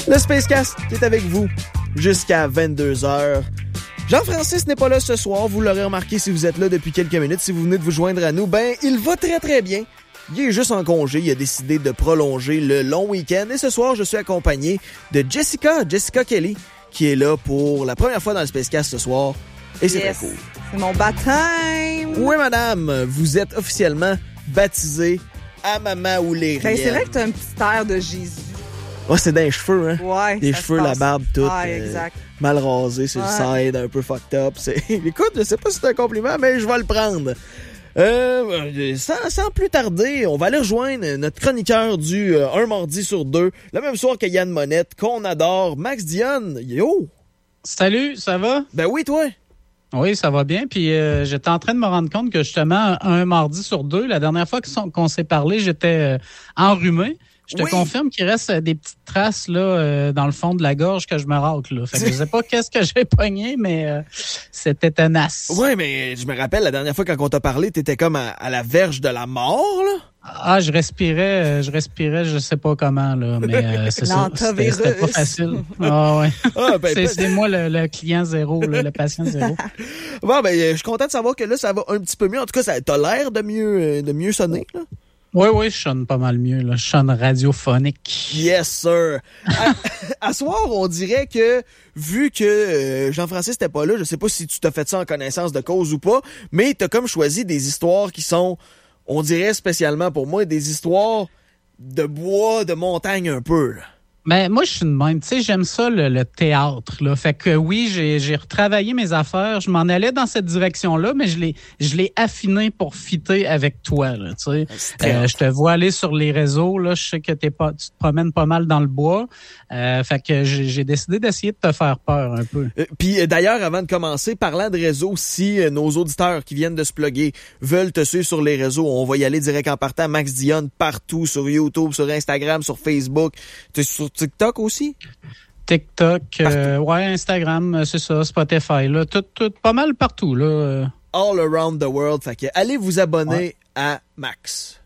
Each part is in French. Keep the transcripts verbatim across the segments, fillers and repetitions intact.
Le Spacecast qui est avec vous jusqu'à vingt-deux heures. Jean-Francis n'est pas là ce soir, vous l'aurez remarqué si vous êtes là depuis quelques minutes. Si vous venez de vous joindre à nous, ben il va très très bien. Il est juste en congé, il a décidé de prolonger le long week-end. Et ce soir, je suis accompagné de Jessica, Jessica Kelly, qui est là pour la première fois dans le Spacecast ce soir. Et c'est yes. très cool. C'est mon baptême. Oui, madame, vous êtes officiellement baptisée à Maman Oulérienne. Ben, c'est vrai que t'as un petit air de Jésus. Ouais, c'est dans les cheveux, hein? Ouais. Les cheveux, la barbe, tout. Ouais, exact. Euh, mal rasé sur ouais. le side, un peu fucked up. C'est... Écoute, je sais pas si c'est un compliment, mais je vais le prendre. Euh, sans, sans plus tarder, on va aller rejoindre notre chroniqueur du euh, Un mardi sur deux, le même soir que Yann Monette, qu'on adore, Max Dionne. Yo! Salut, ça va? Ben oui, toi? Oui, ça va bien. Puis euh, j'étais en train de me rendre compte que justement, un mardi sur deux, la dernière fois qu'on s'est parlé, j'étais euh, enrhumé. Je te oui. confirme qu'il reste des petites traces là euh, dans le fond de la gorge que je me racle. Là. Fait que je sais pas qu'est-ce que j'ai pogné, mais euh, c'était tenace. Oui, mais je me rappelle, la dernière fois quand on t'a parlé, t'étais comme à, à la verge de la mort, là. Ah, je respirais, euh, je respirais, je sais pas comment, là, mais euh, c'est ça. C'était, c'était pas facile. Ah, ouais. Ah, ben, c'est, c'est moi le, le client zéro, là, le patient zéro. Bon, ben, je suis content de savoir que là, ça va un petit peu mieux. En tout cas, ça t'as l'air de mieux, de mieux sonner, là. Oui, oui, je sonne pas mal mieux, là. Je sonne radiophonique. Yes, sir. à, à soir, on dirait que, vu que euh, Jean-Francis n'était pas là, je sais pas si tu t'as fait ça en connaissance de cause ou pas, mais t'as comme choisi des histoires qui sont, on dirait spécialement pour moi, des histoires de bois, de montagne un peu, là. Ben, moi, je suis de même. Tu sais, j'aime ça, le, le théâtre, là. Fait que oui, j'ai, j'ai retravaillé mes affaires. Je m'en allais dans cette direction-là, mais je l'ai, je l'ai affiné pour fitter avec toi, là, tu sais. Euh, je te vois aller sur les réseaux, là. Je sais que t'es pas, tu te promènes pas mal dans le bois. Euh, fait que j'ai, j'ai décidé d'essayer de te faire peur un peu. Euh, Puis d'ailleurs, avant de commencer, parlant de réseaux, si euh, nos auditeurs qui viennent de se plugger veulent te suivre sur les réseaux, on va y aller direct en partant. Max Dionne partout, sur YouTube, sur Instagram, sur Facebook. T'es sur TikTok aussi? TikTok, euh, ouais, Instagram, c'est ça, Spotify, là, tout, tout, pas mal partout, là. All around the world. Fait que allez vous abonner ouais. à Max.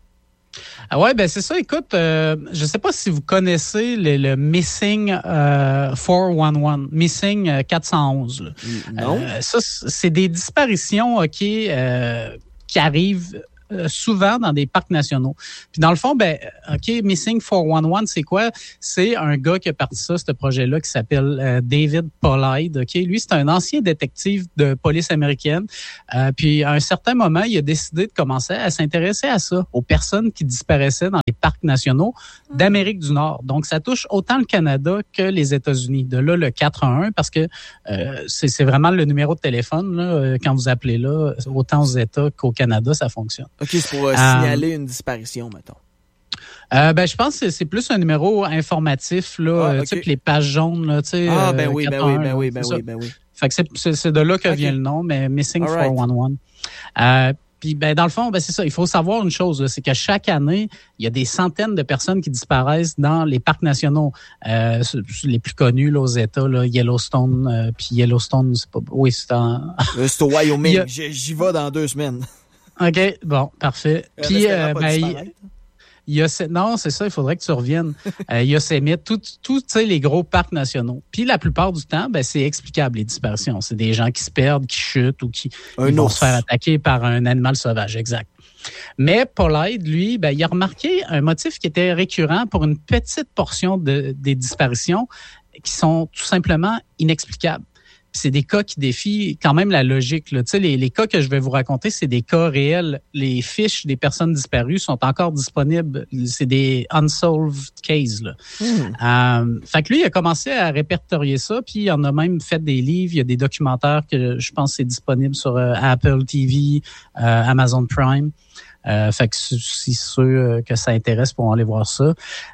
Ah ouais, ben c'est ça. Écoute, euh, je sais pas si vous connaissez le, le Missing euh, quatre cent onze, Missing euh, quatre cent onze. Là. Non. Euh, ça, c'est des disparitions, ok, euh, qui arrivent Euh, souvent dans des parcs nationaux. Puis dans le fond, ben, OK, Missing quatre cent onze, c'est quoi? C'est un gars qui a parti ça, ce projet-là, qui s'appelle euh, David Pollide. OK? Lui, c'est un ancien détective de police américaine. Euh, puis à un certain moment, il a décidé de commencer à s'intéresser à ça, aux personnes qui disparaissaient dans les parcs nationaux d'Amérique du Nord. Donc, ça touche autant le Canada que les États-Unis. De là, le quatre un un, parce que euh, c'est, c'est vraiment le numéro de téléphone, là, quand vous appelez là, autant aux États qu'au Canada, ça fonctionne. OK, c'est pour euh, signaler euh, une disparition, mettons. Euh, ben, je pense que c'est plus un numéro informatif, là, ah, okay. Tu sais, que les pages jaunes, là, tu sais. Ah, ben oui, ben oui, ben oui, ben oui, ben oui. Fait que c'est, c'est, c'est de là que okay. vient le nom, mais Missing quatre cent onze. Euh, Puis, ben, dans le fond, ben, c'est ça. Il faut savoir une chose, là, c'est que chaque année, il y a des centaines de personnes qui disparaissent dans les parcs nationaux. Euh, les plus connus, là, aux États, là, Yellowstone, euh, puis Yellowstone, c'est pas, oui, c'est en... c'est au Wyoming. a... J'y vais dans deux semaines. OK, bon, parfait. Puis, euh, ben, il, il y a, non, c'est ça, il faudrait que tu reviennes. euh, Yosemite, tout, tout, tu sais, les gros parcs nationaux. Puis, la plupart du temps, ben, c'est explicable, les disparitions. C'est des gens qui se perdent, qui chutent ou qui vont se faire attaquer par un animal sauvage, exact. Mais Pollide, lui, ben, il a remarqué un motif qui était récurrent pour une petite portion de, des disparitions qui sont tout simplement inexplicables. C'est des cas qui défient quand même la logique, là. Tu sais, les, les cas que je vais vous raconter, c'est des cas réels. Les fiches des personnes disparues sont encore disponibles. C'est des unsolved cases, là. Mm. Euh, fait que lui, il a commencé à répertorier ça, puis il en a même fait des livres. Il y a des documentaires que je pense c'est disponible sur euh, Apple T V, euh, Amazon Prime. Euh, fait que si ceux que ça intéresse pourront aller voir ça.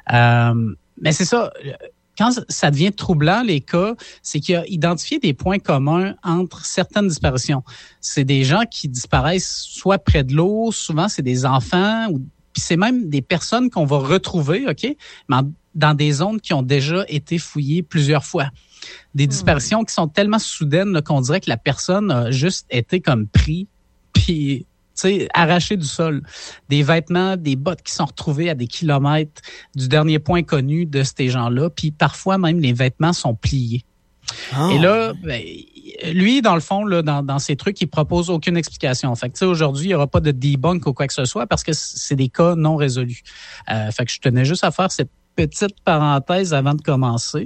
Euh, mais c'est ça. Quand ça devient troublant, les cas, c'est qu'il a identifié des points communs entre certaines disparitions. C'est des gens qui disparaissent soit près de l'eau, souvent c'est des enfants, ou puis c'est même des personnes qu'on va retrouver, OK, mais en, dans des zones qui ont déjà été fouillées plusieurs fois. Des disparitions mmh. qui sont tellement soudaines là, qu'on dirait que la personne a juste été comme pris, puis sais, arrachés du sol. Des vêtements, des bottes qui sont retrouvées à des kilomètres du dernier point connu de ces gens-là. Puis parfois, même, les vêtements sont pliés. Oh. Et là, ben, lui, dans le fond, là, dans, dans ces trucs, il propose aucune explication. Fait que, tu sais, aujourd'hui, il n'y aura pas de debunk ou quoi que ce soit parce que c'est des cas non résolus. Euh, fait que je tenais juste à faire cette petite parenthèse avant de commencer.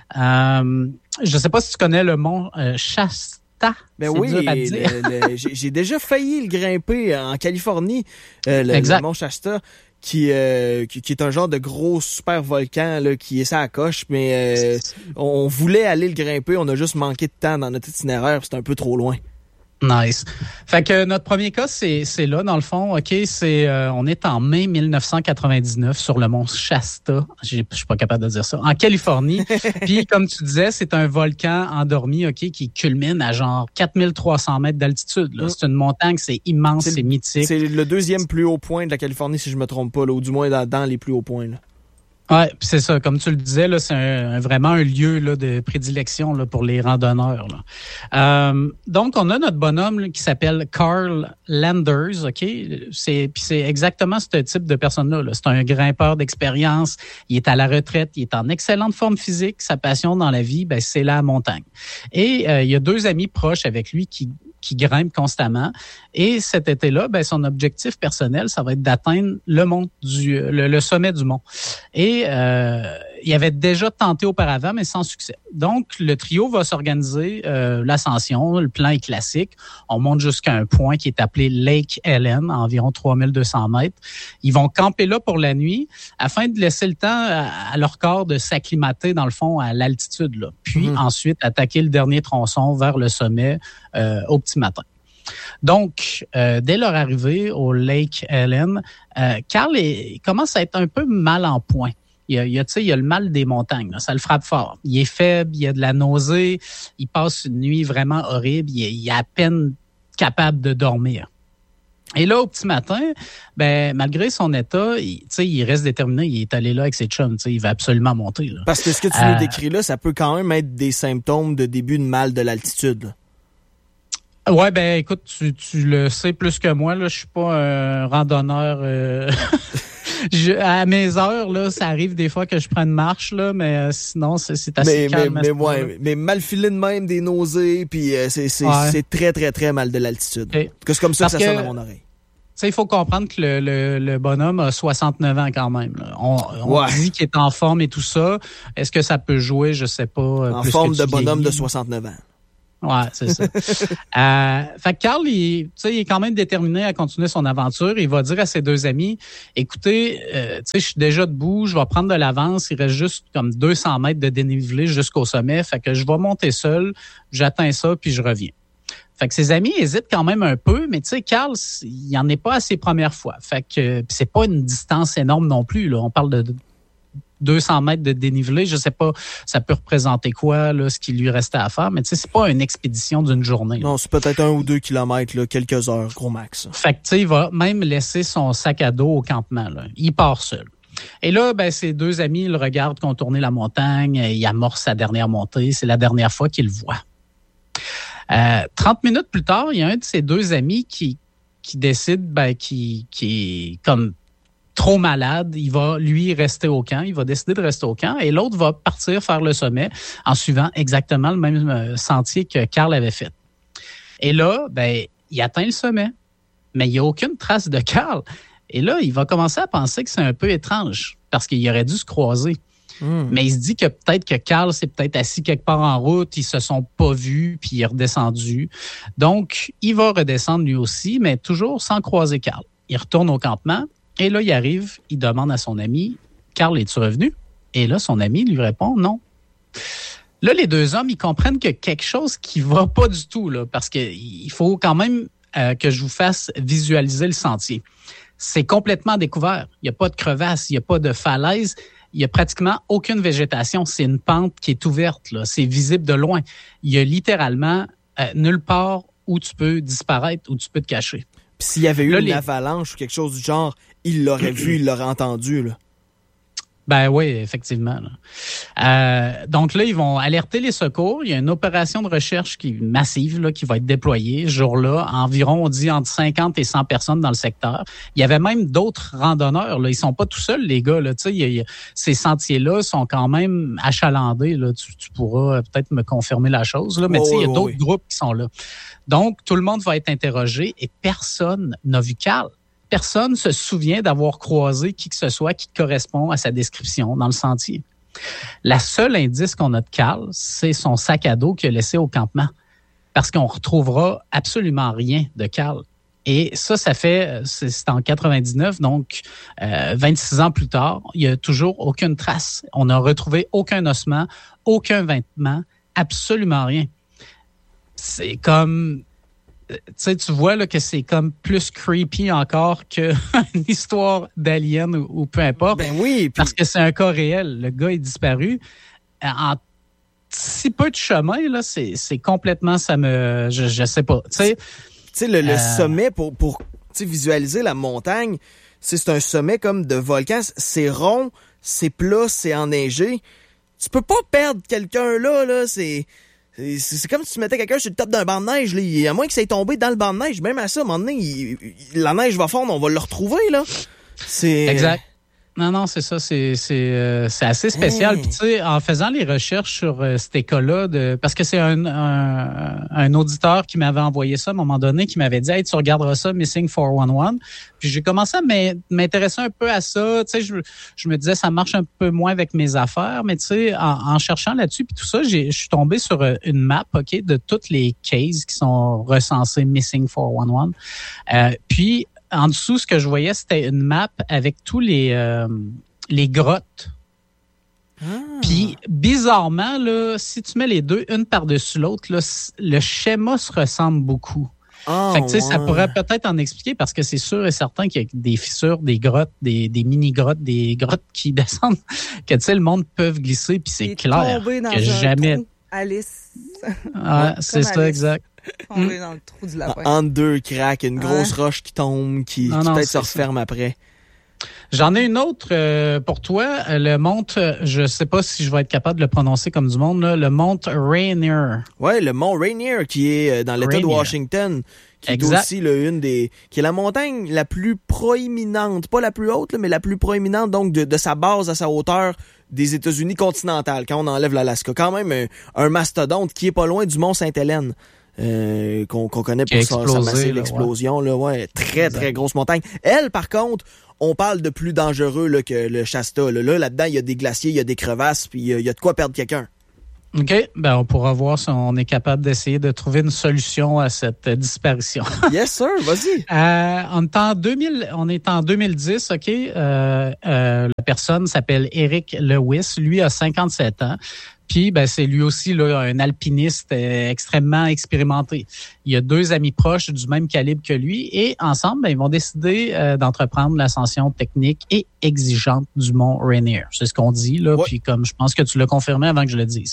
Euh, je ne sais pas si tu connais le mont euh, Shasta. Ben oui, le, le, j'ai, j'ai déjà failli le grimper en Californie, euh, le, le mont Shasta. Qui, euh, qui, qui est un genre de gros super volcan là, qui est ça à coche, mais euh, on voulait aller le grimper, on a juste manqué de temps dans notre itinéraire, c'était un peu trop loin. Nice. Fait que notre premier cas, c'est, c'est là, dans le fond. OK, c'est euh, on est en mai dix-neuf cent quatre-vingt-dix-neuf sur le mont Shasta. Je suis pas capable de dire ça. En Californie. Puis, comme tu disais, c'est un volcan endormi, OK, qui culmine à genre quatre mille trois cents mètres d'altitude. Là. Mm. C'est une montagne, c'est immense, c'est, c'est mythique. C'est le deuxième plus haut point de la Californie, si je me trompe pas, là, ou du moins dans, dans les plus hauts points, là. Ouais, puis c'est ça. Comme tu le disais, là, c'est un, un, vraiment un lieu là, de prédilection là, pour les randonneurs. Là. Euh, donc, on a notre bonhomme là, qui s'appelle Carl Landers, ok. C'est puis c'est exactement ce type de personne-là. Là. C'est un grimpeur d'expérience. Il est à la retraite. Il est en excellente forme physique. Sa passion dans la vie, ben c'est la montagne. Et euh, il y a deux amis proches avec lui qui qui grimpe constamment. Et cet été-là, ben, son objectif personnel, ça va être d'atteindre le mont du, le, le sommet du mont. Et euh, il avait déjà tenté auparavant, mais sans succès. Donc, le trio va s'organiser euh, l'ascension. Le plan est classique. On monte jusqu'à un point qui est appelé Lake Ellen, à environ trois mille deux cents mètres. Ils vont camper là pour la nuit afin de laisser le temps à, à leur corps de s'acclimater, dans le fond, à l'altitude. Là. Puis, mmh. ensuite, attaquer le dernier tronçon vers le sommet euh, au petit matin. Donc, euh, dès leur arrivée au Lake Ellen, euh, Carl est, commence à être un peu mal en point. Il y a, il y a, tu sais, il y a le mal des montagnes, là, ça le frappe fort. Il est faible, il a de la nausée, il passe une nuit vraiment horrible, il est, il est à peine capable de dormir. Et là, au petit matin, ben malgré son état, il, tu sais, il reste déterminé, il est allé là avec ses chums, tu sais, il va absolument monter. Là. Parce que ce que tu euh, nous décris là, ça peut quand même être des symptômes de début de mal de l'altitude. Là. Ouais, ben écoute, tu, tu le sais plus que moi, là, je suis pas un randonneur. Euh... je, à mes heures, là, ça arrive des fois que je prends une marche, là, mais euh, sinon, c'est, c'est assez mais, calme. Mais, mais, ouais, mais mal filé de même, des nausées, puis euh, c'est, c'est, ouais. c'est très, très, très mal de l'altitude. Okay. Que c'est comme ça Parce que ça sonne à mon oreille. Tu sais, il faut comprendre que le, le, le bonhomme a soixante-neuf ans quand même. Là. On, on ouais. dit qu'il est en forme et tout ça. Est-ce que ça peut jouer? Je sais pas. En plus forme que de bonhomme de soixante-neuf ans. Ouais, c'est ça. euh, fait que Carl, il, tu sais, il est quand même déterminé à continuer son aventure. Il va dire à ses deux amis, écoutez, euh, tu sais, je suis déjà debout, je vais prendre de l'avance. Il reste juste comme deux cents mètres de dénivelé jusqu'au sommet. Fait que je vais monter seul, j'atteins ça, puis je reviens. Fait que ses amis hésitent quand même un peu, mais tu sais, Carl, il en est pas à ses premières fois. Fait que c'est pas une distance énorme non plus. Là. On parle de deux cents mètres de dénivelé. Je sais pas, ça peut représenter quoi, là, ce qui lui restait à faire, mais tu sais, c'est pas une expédition d'une journée. Non, c'est peut-être un ou deux kilomètres, là, quelques heures, gros max. Fait que tu sais, il va même laisser son sac à dos au campement, là. Il part seul. Et là, ben, ses deux amis le regardent contourner la montagne. Il amorce sa dernière montée. C'est la dernière fois qu'il le voit. Euh, trente minutes plus tard, il y a un de ses deux amis qui, qui décide, ben, qui, qui est comme trop malade. Il va, lui, rester au camp. Il va décider de rester au camp. Et l'autre va partir faire le sommet en suivant exactement le même sentier que Carl avait fait. Et là, ben, il atteint le sommet. Mais il n'y a aucune trace de Carl. Et là, il va commencer à penser que c'est un peu étrange parce qu'il aurait dû se croiser. Mmh. Mais il se dit que peut-être que Carl s'est peut-être assis quelque part en route, ils se sont pas vus, puis il est redescendu. Donc, il va redescendre lui aussi, mais toujours sans croiser Carl. Il retourne au campement, et là, il arrive, il demande à son ami, « Carl, es-tu revenu? » Et là, son ami lui répond, « Non. » Là, les deux hommes, ils comprennent que quelque chose qui va pas du tout, là, parce qu'il faut quand même euh, que je vous fasse visualiser le sentier. C'est complètement découvert. Il n'y a pas de crevasse, il n'y a pas de falaise. Il y a pratiquement aucune végétation. C'est une pente qui est ouverte, là. C'est visible de loin. Il y a littéralement euh, nulle part où tu peux disparaître, où tu peux te cacher. Puis s'il y avait eu là, une les... avalanche ou quelque chose du genre, il l'aurait vu, il l'aurait entendu, là. Ben oui, effectivement. Euh, donc là, ils vont alerter les secours. Il y a une opération de recherche qui massive là, qui va être déployée ce jour-là. Environ, on dit, entre cinquante et cent personnes dans le secteur. Il y avait même d'autres randonneurs. Là. Ils sont pas tout seuls, les gars. Là. Il y a, il y a, ces sentiers-là sont quand même achalandés. Là. Tu, tu pourras peut-être me confirmer la chose. Là. Mais oh, il y a oh, d'autres oui. groupes qui sont là. Donc, tout le monde va être interrogé et personne n'a vu Carl. Personne ne se souvient d'avoir croisé qui que ce soit qui correspond à sa description dans le sentier. La seule indice qu'on a de Carl, c'est son sac à dos qu'il a laissé au campement. Parce qu'on ne retrouvera absolument rien de Carl. Et ça, ça fait, c'est, c'est en quatre-vingt-dix-neuf, donc euh, vingt-six ans plus tard, il n'y a toujours aucune trace. On n'a retrouvé aucun ossement, aucun vêtement, absolument rien. C'est comme... Tu sais, tu vois là, que c'est comme plus creepy encore qu'une histoire d'alien ou, ou peu importe. Ben oui. Puis... Parce que c'est un cas réel. Le gars est disparu. En si peu de chemin, là, c'est, c'est complètement, ça me... Je, je sais pas. Tu sais, tu sais le, le euh... sommet, pour, pour visualiser la montagne, c'est, c'est un sommet comme de volcan. C'est rond, c'est plat, c'est enneigé. Tu peux pas perdre quelqu'un là, là. C'est... C'est comme si tu mettais quelqu'un sur le top d'un banc de neige. Là. À moins que ça ait tombé dans le banc de neige. Même à ça, à un moment donné, il, il, la neige va fondre, on va le retrouver. Là. C'est... Exact. Non, non, c'est ça. C'est, c'est, euh, c'est assez spécial. Hey. Puis, tu sais, en faisant les recherches sur euh, cet école-là, de, parce que c'est un, un, un auditeur qui m'avait envoyé ça à un moment donné, qui m'avait dit « Hey, tu regarderas ça, Missing quatre un un ». Puis, j'ai commencé à m'intéresser un peu à ça. Tu sais, je, je me disais, ça marche un peu moins avec mes affaires. Mais, tu sais, en, en cherchant là-dessus, puis tout ça, j'ai, je suis tombé sur une map, OK, de toutes les cases qui sont recensées Missing quatre un un. Euh, puis, en dessous, ce que je voyais, c'était une map avec tous les, euh, les grottes. Ah. Puis, bizarrement, là, si tu mets les deux, une par-dessus l'autre, là, le schéma se ressemble beaucoup. Oh, fait que, tu sais, ouais. Ça pourrait peut-être en expliquer parce que c'est sûr et certain qu'il y a des fissures, des grottes, des, des mini-grottes, des grottes qui descendent, que, tu sais, le monde peut glisser, puis c'est clair que jamais... Trou, Alice. Ouais, c'est ça, Alice. Exact. On est dans le trou du lapin. Entre deux cracks, une grosse hein? roche qui tombe, qui, non, qui non, peut-être se referme ça. Après. J'en ai une autre euh, pour toi. Le mont, je sais pas si je vais être capable de le prononcer comme du monde, là, le mont Rainier. Ouais, le mont Rainier qui est dans l'État Rainier. de Washington, qui exact. est aussi là, une des, qui est la montagne la plus proéminente, pas la plus haute, là, mais la plus proéminente, donc de, de sa base à sa hauteur des États-Unis continentales, quand on enlève l'Alaska. Quand même un, un mastodonte qui est pas loin du mont Sainte-Hélène. Euh, qu'on, qu'on connaît pour sa, sa massive là, explosion. Ouais. Là, ouais, très, exact. très grosse montagne. Elle, par contre, on parle de plus dangereux là, que le Shasta. Là. Là, là-dedans, il y a des glaciers, il y a des crevasses, puis il y, y a de quoi perdre quelqu'un. OK. Ben, on pourra voir si on est capable d'essayer de trouver une solution à cette euh, disparition. Yes, sir. Vas-y. Euh, on est en deux mille, on est en deux mille dix, OK? Euh, euh, la personne s'appelle Eric Lewis. Lui a cinquante-sept ans. Puis, ben, c'est lui aussi là, un alpiniste euh, extrêmement expérimenté. Il a deux amis proches du même calibre que lui et ensemble, ben, ils vont décider euh, d'entreprendre l'ascension technique et exigeante du mont Rainier. C'est ce qu'on dit, là. Ouais. Puis comme je pense que tu l'as confirmé avant que je le dise.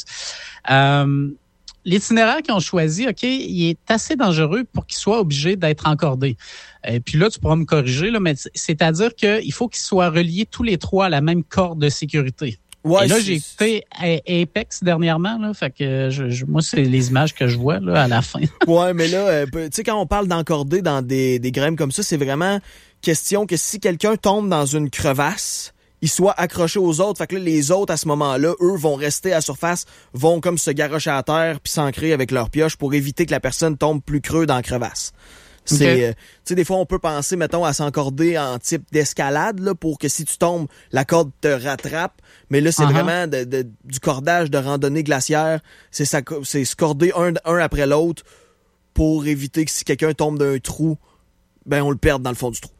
Euh, l'itinéraire qu'ils ont choisi, OK, il est assez dangereux pour qu'il soit obligé d'être encordé. Et puis là, tu pourras me corriger, là, mais c'est-à-dire qu'il faut qu'ils soient reliés tous les trois à la même corde de sécurité. Ouais, et là, j'ai écouté Apex dernièrement, là, fait que je, je, moi, c'est les images que je vois là à la fin. Ouais, mais là, euh, tu sais, quand on parle d'encorder dans des, des graines comme ça, c'est vraiment question que si quelqu'un tombe dans une crevasse, il soit accroché aux autres. Fait que là, les autres, à ce moment-là, eux, vont rester à surface, vont comme se garrocher à terre puis s'ancrer avec leur pioche pour éviter que la personne tombe plus creux dans la crevasse. C'est, okay. euh, tu sais, des fois, on peut penser, mettons, à s'encorder en type d'escalade, là, pour que si tu tombes, la corde te rattrape. Mais là, c'est uh-huh. vraiment de, de, du cordage de randonnée glaciaire. C'est, ça, c'est se corder un, un après l'autre pour éviter que si quelqu'un tombe d'un trou, ben, on le perde dans le fond du trou.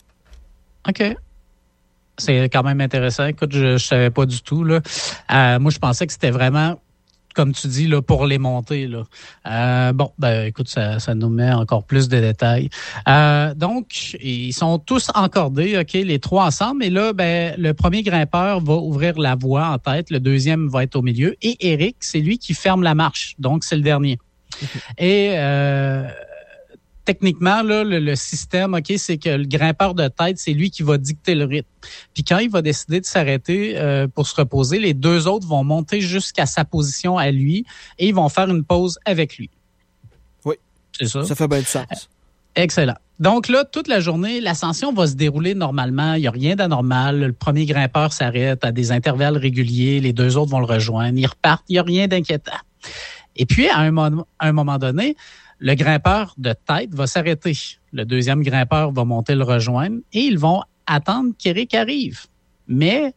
OK. C'est quand même intéressant. Écoute, je, je savais pas du tout, là. Euh, moi, je pensais que c'était vraiment, comme tu dis, là, pour les monter, là. Euh, bon, ben, écoute, ça, ça nous met encore plus de détails. Euh, donc, ils sont tous encordés, OK, les trois ensemble. Et là, ben, le premier grimpeur va ouvrir la voie en tête, le deuxième va être au milieu. Et Eric, c'est lui qui ferme la marche. Donc, c'est le dernier. Okay. Et, euh, techniquement, là, le, le système, OK, c'est que le grimpeur de tête, c'est lui qui va dicter le rythme. Puis quand il va décider de s'arrêter euh, pour se reposer, les deux autres vont monter jusqu'à sa position à lui et ils vont faire une pause avec lui. Oui. C'est ça. Ça fait bien du sens. Euh, excellent. Donc là, toute la journée, l'ascension va se dérouler normalement. Il n'y a rien d'anormal. Le premier grimpeur s'arrête à des intervalles réguliers. Les deux autres vont le rejoindre. Ils repartent. Il n'y a rien d'inquiétant. Et puis, à un, mo- à un moment donné, le grimpeur de tête va s'arrêter. Le deuxième grimpeur va monter le rejoindre et ils vont attendre qu'Éric arrive. Mais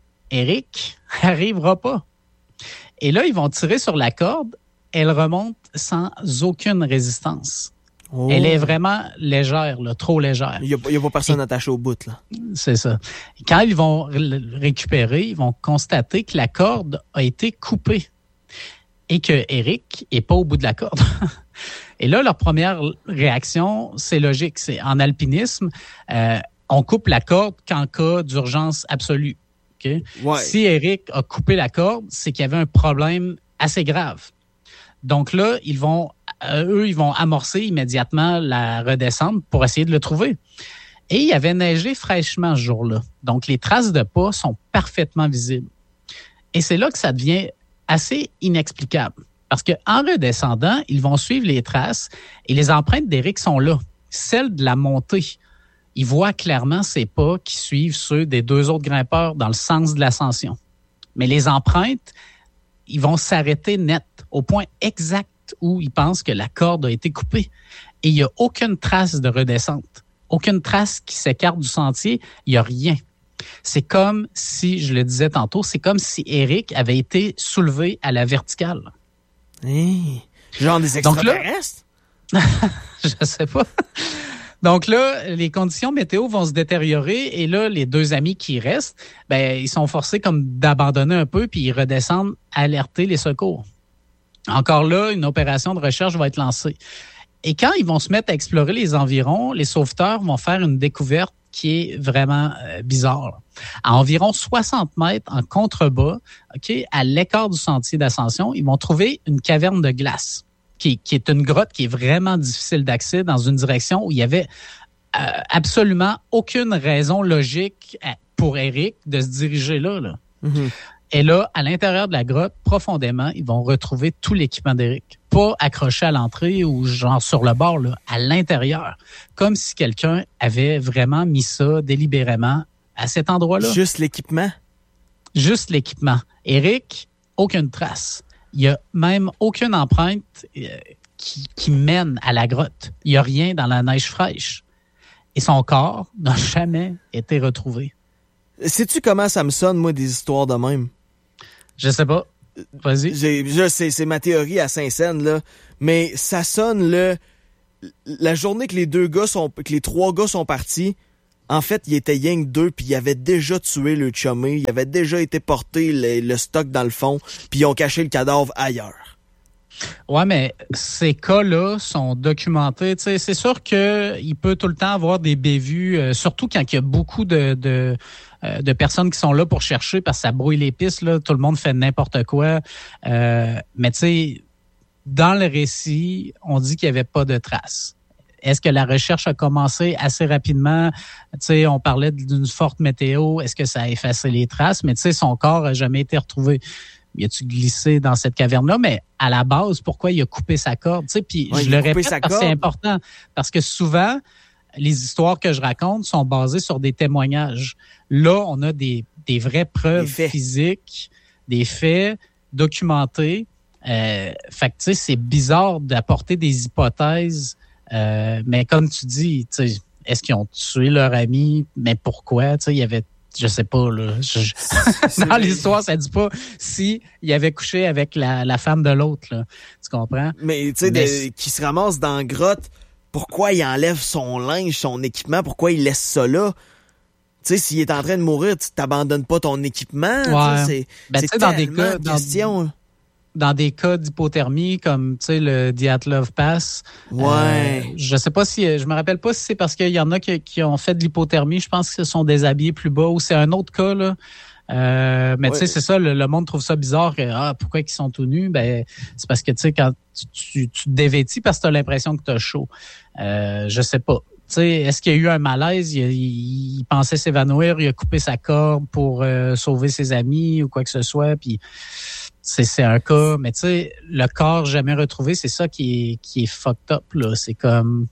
Éric n'arrivera pas. Et là, ils vont tirer sur la corde. Elle remonte sans aucune résistance. Oh. Elle est vraiment légère, là, trop légère. Il n'y a, a pas personne et, attaché au bout, là. C'est ça. Quand ils vont le récupérer, ils vont constater que la corde a été coupée et que Éric n'est pas au bout de la corde. Et là, leur première réaction, c'est logique. C'est en alpinisme, euh, on coupe la corde qu'en cas d'urgence absolue. Okay? Ouais. Si Éric a coupé la corde, c'est qu'il y avait un problème assez grave. Donc là, ils vont, euh, eux, ils vont amorcer immédiatement la redescente pour essayer de le trouver. Et il y avait neigé fraîchement ce jour-là. Donc, les traces de pas sont parfaitement visibles. Et c'est là que ça devient assez inexplicable. Parce qu'en redescendant, ils vont suivre les traces et les empreintes d'Éric sont là. Celles de la montée. Ils voient clairement ces pas qui suivent ceux des deux autres grimpeurs dans le sens de l'ascension. Mais les empreintes, ils vont s'arrêter net, au point exact où ils pensent que la corde a été coupée. Et il n'y a aucune trace de redescente, aucune trace qui s'écarte du sentier, il n'y a rien. C'est comme si, je le disais tantôt, c'est comme si Éric avait été soulevé à la verticale. Hey, genre des extraterrestres? Donc là, je sais pas. Donc là, les conditions météo vont se détériorer et là, les deux amis qui restent, ben, ils sont forcés comme d'abandonner un peu puis ils redescendent alerter les secours. Encore là, une opération de recherche va être lancée. Et quand ils vont se mettre à explorer les environs, les sauveteurs vont faire une découverte qui est vraiment euh, bizarre. À environ soixante mètres en contrebas, ok, à l'écart du sentier d'ascension, ils vont trouver une caverne de glace. Qui, qui est une grotte qui est vraiment difficile d'accès dans une direction où il y avait euh, absolument aucune raison logique pour Éric de se diriger là. là. Mm-hmm. Et là, à l'intérieur de la grotte, profondément, ils vont retrouver tout l'équipement d'Éric. Pas accroché à l'entrée ou genre sur le bord, là, à l'intérieur. Comme si quelqu'un avait vraiment mis ça délibérément à cet endroit-là. Juste l'équipement? Juste l'équipement. Éric, aucune trace. Il n'y a même aucune empreinte euh, qui, qui mène à la grotte. Il n'y a rien dans la neige fraîche. Et son corps n'a jamais été retrouvé. Sais-tu comment ça me sonne, moi, des histoires de même? Je sais pas. Vas-y. J'ai, je sais, c'est ma théorie à Saint-Saëns, là. Mais ça sonne, le, la journée que les deux gars sont, que les trois gars sont partis, en fait, il était rien que deux, puis ils avaient déjà tué le chumé, ils avaient déjà été porté le, le stock dans le fond, puis ils ont caché le cadavre ailleurs. Ouais, mais ces cas-là sont documentés. Tu sais, c'est sûr qu'il peut tout le temps avoir des bévues, euh, surtout quand il y a beaucoup de, de, euh, de personnes qui sont là pour chercher parce que ça brouille les pistes. Là, tout le monde fait n'importe quoi. Euh, mais tu sais, dans le récit, on dit qu'il n'y avait pas de traces. Est-ce que la recherche a commencé assez rapidement? Tu sais, on parlait d'une forte météo. Est-ce que ça a effacé les traces? Mais tu sais, son corps n'a jamais été retrouvé. Il a-tu glissé dans cette caverne-là? Mais à la base, pourquoi il a coupé sa corde? Tu sais, puis ouais, je le répète parce que c'est important. Parce que souvent, les histoires que je raconte sont basées sur des témoignages. Là, on a des, des vraies preuves physiques, des faits documentés. Euh, fait que tu sais, c'est bizarre d'apporter des hypothèses. Euh, mais comme tu dis, tu sais, est-ce qu'ils ont tué leur ami? Mais pourquoi? Tu sais, il y avait, je sais pas, là. Je, je... Dans l'histoire, ça dit pas si il avait couché avec la, la femme de l'autre, là. Tu comprends? Mais, tu sais, mais... qui se ramasse dans la grotte, pourquoi il enlève son linge, son équipement? Pourquoi il laisse ça là? Tu sais, s'il est en train de mourir, tu t'abandonnes pas ton équipement. Ouais. C'est, ben, c'est dans des cas, de questions. Dans... Dans des cas d'hypothermie, comme tu sais le Dyatlov Pass, ouais. Euh, je sais pas si, je me rappelle pas si c'est parce qu'il y en a qui, qui ont fait de l'hypothermie. Je pense qu'ils se sont déshabillés plus bas ou c'est un autre cas là. Euh, mais ouais. tu sais, c'est ça, le, le monde trouve ça bizarre que ah, pourquoi ils sont tout nus? Ben, c'est parce que tu sais, quand tu, tu, tu te dévêtis parce que tu as l'impression que tu as chaud. Euh, je sais pas. Tu sais, est-ce qu'il y a eu un malaise? Il, il, il pensait s'évanouir, il a coupé sa corde pour euh, sauver ses amis ou quoi que ce soit, puis c'est, c'est un cas. Mais tu sais, le corps jamais retrouvé, c'est ça qui est, qui est fucked up, là. C'est comme...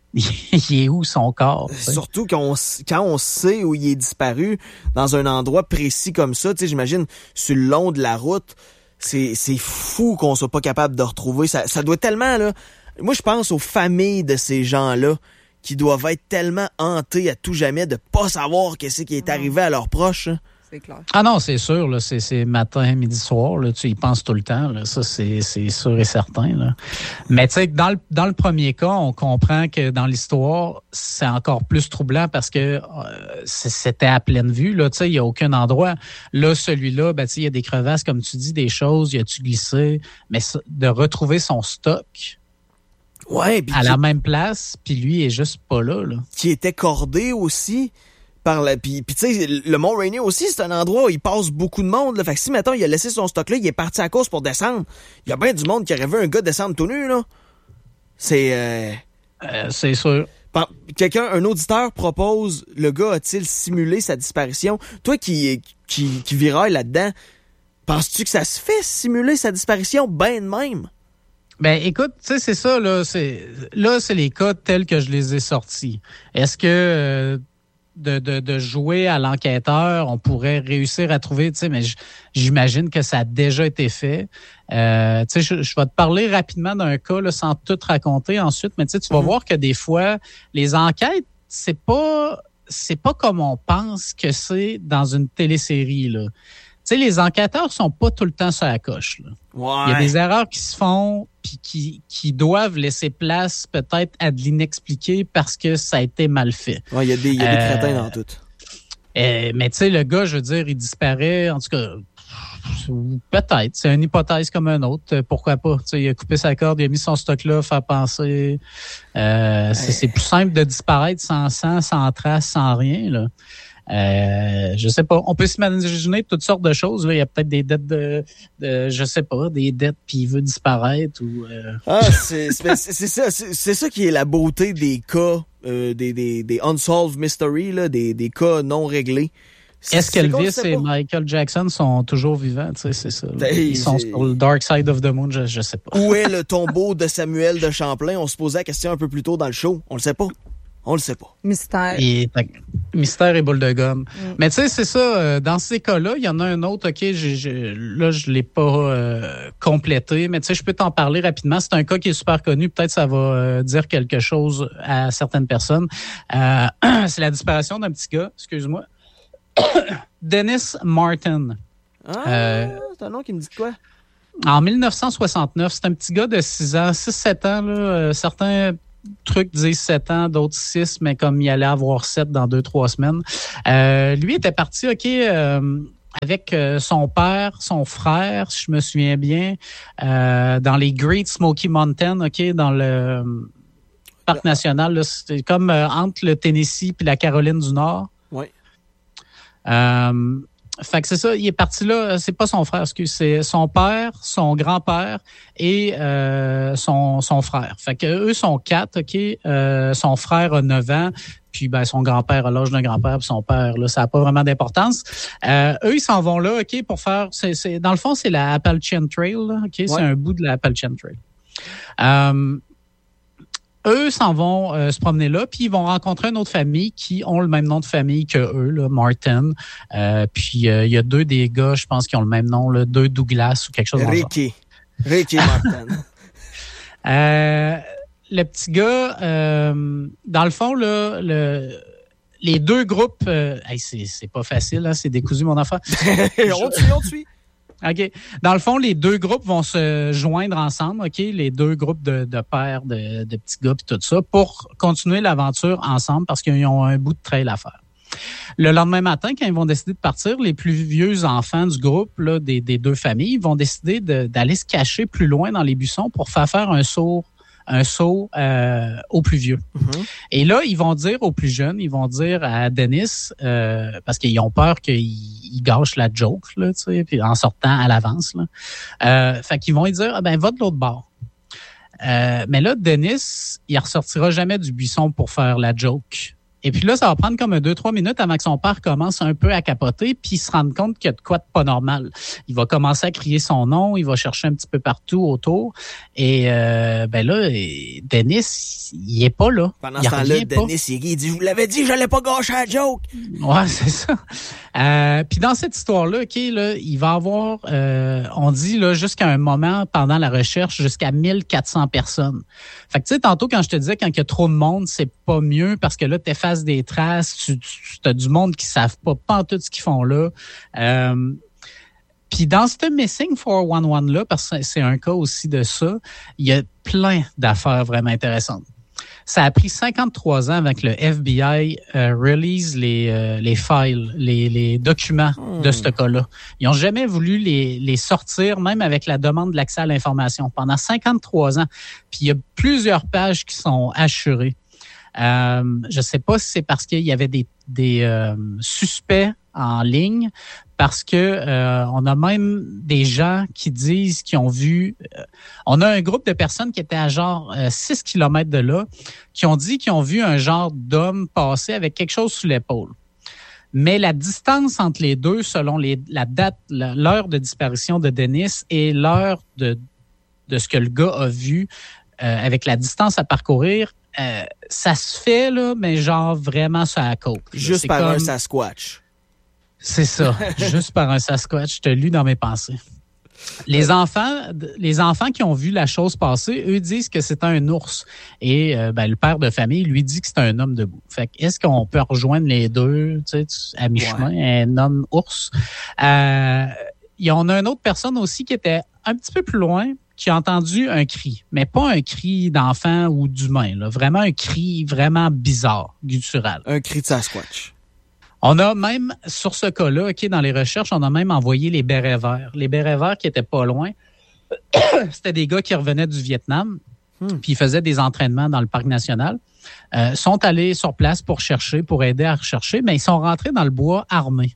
il est où son corps? T'sais? Surtout quand on, quand on sait où il est disparu, dans un endroit précis comme ça, tu sais, j'imagine, sur le long de la route, c'est, c'est fou qu'on soit pas capable de retrouver. Ça, ça doit tellement, là... Moi, je pense aux familles de ces gens-là qui doivent être tellement hantées à tout jamais de pas savoir qu'est-ce qui est arrivé à leurs proches. Hein. C'est clair. Ah non, c'est sûr, là, c'est, c'est matin, midi, soir, là, tu y penses tout le temps, là, ça c'est, c'est sûr et certain. Là. Mais tu sais, dans le, dans le premier cas, on comprend que dans l'histoire, c'est encore plus troublant parce que euh, c'était à pleine vue, là, tu sais, il n'y a aucun endroit. Là, celui-là, ben, tu sais, il y a des crevasses, comme tu dis, des choses, il a-tu glissé, mais de retrouver son stock... Ouais, à qui, la même place, puis lui est juste pas là, là. Qui était cordé aussi par la... Puis, puis tu sais, le Mont Rainier aussi, c'est un endroit où il passe beaucoup de monde, là. Fait que si, mettons, il a laissé son stock là, il est parti à la course pour descendre. Il y a bien du monde qui aurait vu un gars descendre tout nu, là. C'est... Euh... Euh, c'est sûr. Quelqu'un, un auditeur propose, le gars a-t-il simulé sa disparition? Toi qui, qui, qui viraille là-dedans, penses-tu que ça se fait simuler sa disparition ben de même? Ben, écoute, tu sais, c'est ça, là, c'est, là, c'est les cas tels que je les ai sortis. Est-ce que, euh, de, de, de jouer à l'enquêteur, on pourrait réussir à trouver, tu sais, mais j'imagine que ça a déjà été fait. Euh, tu sais, je, je vais te parler rapidement d'un cas, là, sans tout raconter ensuite, mais tu sais, tu vas mm-hmm. voir que des fois, les enquêtes, c'est pas, c'est pas comme on pense que c'est dans une télésérie, là. Tu sais, les enquêteurs sont pas tout le temps sur la coche, là. Ouais. Il y a des erreurs qui se font puis qui, qui doivent laisser place peut-être à de l'inexpliqué parce que ça a été mal fait. Ouais, il y a des, il y a des euh, crétins dans tout. Euh, mais tu sais, le gars, je veux dire, il disparaît, en tout cas, peut-être. C'est une hypothèse comme un autre. Pourquoi pas? Tu sais, il a coupé sa corde, il a mis son stock là, faire penser. Euh, c'est, c'est plus simple de disparaître sans sang, sans trace, sans rien, là. Euh, je sais pas. On peut s'imaginer toutes sortes de choses. Là. Il y a peut-être des dettes de, de je sais pas, des dettes puis il veut disparaître ou. Euh... Ah, c'est, c'est, c'est ça, c'est, c'est ça qui est la beauté des cas, euh, des, des, des unsolved mysteries, là, des, des cas non réglés. C'est, Est-ce qu'Elvis et pas. Michael Jackson sont toujours vivants? Tu sais, c'est ça. Hey, Ils sont sur le Dark Side of the Moon, je, je sais pas. Où est le tombeau de Samuel de Champlain? On se posait la question un peu plus tôt dans le show. On le sait pas. On le sait pas. Mystère. Et, mystère et boule de gomme. Mm. Mais tu sais, c'est ça. Dans ces cas-là, il y en a un autre, OK, j'ai, j'ai, là, je l'ai pas euh, complété, mais tu sais, je peux t'en parler rapidement. C'est un cas qui est super connu. Peut-être ça va euh, dire quelque chose à certaines personnes. Euh, c'est la disparition d'un petit gars, excuse-moi. Dennis Martin. Ah, euh, c'est un nom qui me dit quoi? En dix-neuf cent soixante-neuf, c'est un petit gars de six ans, six sept ans, là, euh, certains... trucs disent sept ans, d'autres six, mais comme il allait avoir sept dans deux, trois semaines. Euh, lui était parti, OK, euh, avec euh, son père, son frère, si je me souviens bien, euh, dans les Great Smoky Mountains, OK, dans le euh, parc national. Là, c'est comme euh, entre le Tennessee puis la Caroline du Nord. Oui. Euh, Fait que c'est ça, il est parti là, c'est pas son frère, excuse, c'est son père, son grand-père et euh, son son frère. Fait que eux sont quatre, OK, euh, son frère a neuf ans, puis ben son grand-père a l'âge d'un grand-père, puis son père là, ça a pas vraiment d'importance. Euh, eux ils s'en vont là, OK, pour faire c'est c'est dans le fond, c'est la Appalachian Trail, là, OK, ouais. C'est un bout de la Appalachian Trail. Euh Eux s'en vont euh, se promener là, puis ils vont rencontrer une autre famille qui ont le même nom de famille que eux, là, Martin. Euh, puis il euh, y a deux des gars, je pense, qui ont le même nom, là, deux Douglas ou quelque chose comme ça. Ricky. Ricky Martin. euh, le petit gars, euh, dans le fond, là, le, les deux groupes, euh, hey, c'est, c'est pas facile, hein, c'est décousu mon enfant. on te suit, on te suit. OK. Dans le fond, les deux groupes vont se joindre ensemble, OK? Les deux groupes de, de pères, de, de petits gars, puis tout ça, pour continuer l'aventure ensemble parce qu'ils ont un bout de trail à faire. Le lendemain matin, quand ils vont décider de partir, les plus vieux enfants du groupe, là, des, des deux familles, vont décider de, d'aller se cacher plus loin dans les buissons pour faire faire un saut un saut euh, aux plus vieux. Mm-hmm. Et là, ils vont dire aux plus jeunes, ils vont dire à Dennis, euh, parce qu'ils ont peur qu'ils ils gâchent la joke, là, tu sais, puis en sortant à l'avance. Là. Euh, fait qu'ils vont lui dire, ah, ben va de l'autre bord. Euh, mais là, Dennis, il ressortira jamais du buisson pour faire la joke. Et puis là, ça va prendre comme deux, trois minutes avant que son père commence un peu à capoter puis il se rende compte qu'il y a de quoi de pas normal. Il va commencer à crier son nom, il va chercher un petit peu partout autour. Et euh, ben là, Dennis, il est pas là. Pendant ce temps-là, Dennis, il dit « Je vous l'avais dit, j'allais pas gâcher la joke! » Ouais, c'est ça. Euh, puis dans cette histoire-là, OK, là, il va y avoir, euh, on dit là, jusqu'à un moment, pendant la recherche, jusqu'à mille quatre cents personnes. Fait que tu sais, tantôt, quand je te disais, quand il y a trop de monde, c'est pas mieux parce que là, tu effaces des traces, tu, tu as du monde qui savent pas, pas en tout ce qu'ils font là. Euh, Puis dans ce Missing quatre cent onze-là, parce que c'est un cas aussi de ça, il y a plein d'affaires vraiment intéressantes. Ça a pris cinquante-trois ans avant que le F B I euh, release les, euh, les files, les, les documents mmh. de ce cas-là. Ils n'ont jamais voulu les, les sortir, même avec la demande de l'accès à l'information, pendant cinquante-trois ans. Puis il y a plusieurs pages qui sont assurées. Euh, je ne sais pas si c'est parce qu'il y avait des, des euh, suspects en ligne, parce que euh, on a même des gens qui disent qu'ils ont vu... Euh, on a un groupe de personnes qui étaient à genre euh, six kilomètres de là, qui ont dit qu'ils ont vu un genre d'homme passer avec quelque chose sous l'épaule. Mais la distance entre les deux, selon les, la date, la, l'heure de disparition de Dennis et l'heure de, de ce que le gars a vu, euh, avec la distance à parcourir, euh, ça se fait, là, mais genre vraiment sur la côte. Juste c'est par comme... un Sasquatch. C'est ça, juste par un Sasquatch. Je te lu dans mes pensées. Les enfants, les enfants qui ont vu la chose passer, eux disent que c'est un ours. Et euh, ben, le père de famille lui dit que c'est un homme debout. Fait que est-ce qu'on peut rejoindre les deux, tu sais, à mi-chemin, ouais. Un homme ours? Euh, il y en a une autre personne aussi qui était un petit peu plus loin, qui a entendu un cri, mais pas un cri d'enfant ou d'humain, là. Vraiment un cri vraiment bizarre, guttural. Un cri de Sasquatch. On a même, sur ce cas-là, OK, dans les recherches, on a même envoyé les bérets verts. Les bérets verts qui étaient pas loin, c'était des gars qui revenaient du Vietnam, hmm. puis ils faisaient des entraînements dans le parc national. Euh, sont allés sur place pour chercher, pour aider à rechercher, mais ils sont rentrés dans le bois armés.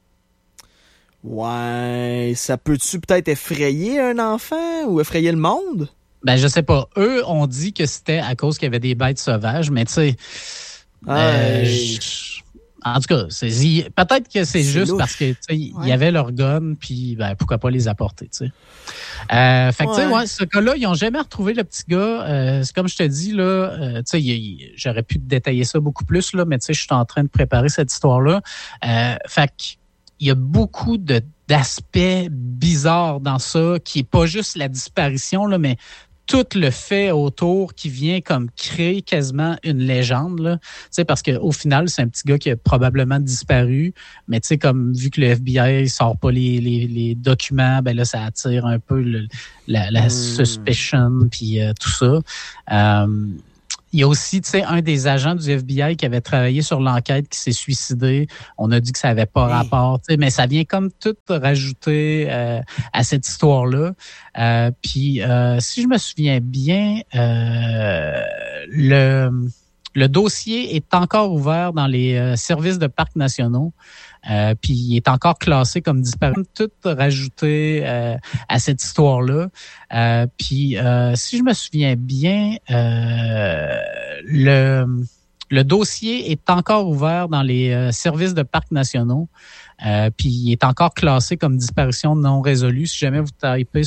Ouais, ça peut-tu peut-être effrayer un enfant ou effrayer le monde? Ben, je sais pas. Eux ont dit que c'était à cause qu'il y avait des bêtes sauvages, mais tu sais... Euh, en tout cas, c'est, peut-être que c'est, c'est juste louche. Parce que il ouais. y avait leur gun, puis ben, pourquoi pas les apporter, tu sais. Euh, fait que, ouais. tu sais, ouais, ce cas-là, ils n'ont jamais retrouvé le petit gars. Euh, c'est comme je te dis, là, euh, tu sais, j'aurais pu détailler ça beaucoup plus, là, mais tu sais, je suis en train de préparer cette histoire-là. Euh, fait que, il y a beaucoup de, d'aspects bizarres dans ça, qui est pas juste la disparition, là, mais tout le fait autour qui vient comme créer quasiment une légende, là. Tu sais, parce qu'au final, c'est un petit gars qui a probablement disparu, mais tu sais, comme vu que le F B I sort pas les, les, les documents, ben là, ça attire un peu le, la, la mmh. suspicion, puis euh, tout ça. Euh, Il y a aussi, tu sais, un des agents du F B I qui avait travaillé sur l'enquête qui s'est suicidé. On a dit que ça avait pas oui. rapport, tu sais, mais ça vient comme tout rajouter euh, à cette histoire-là. Euh, puis, euh, si je me souviens bien, euh, le le dossier est encore ouvert dans les euh, services de parcs nationaux. Euh, puis il est encore classé comme disparu. Tout rajouté euh, à cette histoire-là. Euh, puis euh, si je me souviens bien, euh, le le dossier est encore ouvert dans les euh, services de parcs nationaux. Euh, puis il est encore classé comme disparition non résolue. Si jamais vous tapez